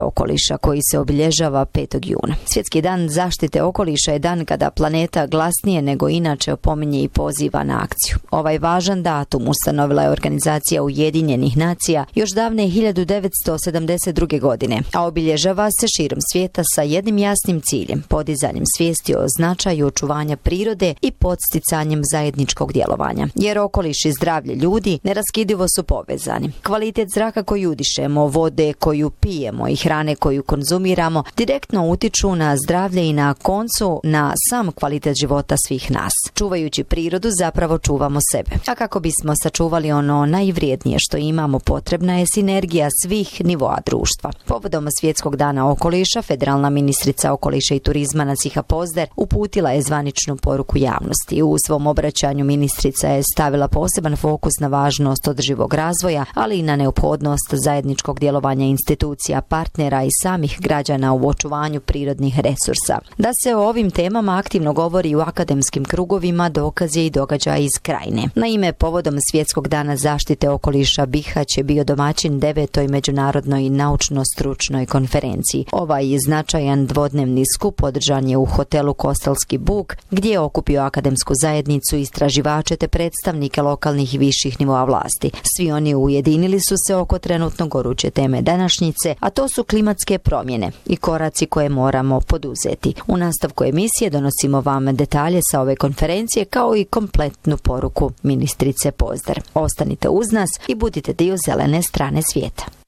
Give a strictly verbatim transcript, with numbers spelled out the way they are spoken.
okoliša koji se obilježava petog juna. Svjetski dan zaštite okoliša je dan kada planeta glasnije nego inače opominje i poziva na akciju. Ovaj važan datum ustanovila je Organizacija Ujedinjenih nacija još davne hiljadu devetsto sedamdeset druge. godine, a obilježava se širom svijeta sa jednim jasnim ciljem, podizanjem svijesti o značaju očuvanja prirode i podsticanjem zajedničkog djelovanja. Jer okoliš i zdravlje ljudi neraskidivo su povezani. Kvalitet zraka koji udišemo, vode koju pijemo i hrane koju konzumiramo direktno utiču na zdravlje i na koncu na sam kvalitet života svih nas. Čuvajući prirodu zapravo čuvamo sebe. A kako bismo sačuvali ono najvrijednije što imamo, potrebna je sinergija svih nivoa društva. Povodom Svjetskog dana okoliša, federalna ministrica okoliša i turizma Nasiha Pozder uputila je zvaničnu poruku javnosti. U svom obraćanju ministrica je stavila poseban fokus na važnost održivog razvoja, ali i na neophodnost zajedničkog djelovanja institucija, partnera i samih građana u očuvanju prirodnih resursa. Da se o ovim temama aktivno govori u akademskim krugovima dokaz je i događaj iz Krajine. Naime, povodom Svjetskog dana zaštite okoliša Bihać je bio domaćin devetoj međunarodnoj naučno-stručnoj konferenciji. Ovaj značajan dvodnevni skup održan je u hotelu Kostelski Buk, gdje je okupio akademsku zajednicu, istraživače te predstavnike lokalnih i viših nivoa vlasti. Svi oni ujedinili su se oko trenutno goruće teme današnjice, a to su klimatske promjene i koraci koje moramo poduzeti. U nastavku emisije donosimo vam detalje sa ove konferencije kao i kompletnu poruku ministrice Pozder. Ostanite uz nas i budite dio zelene strane svijeta.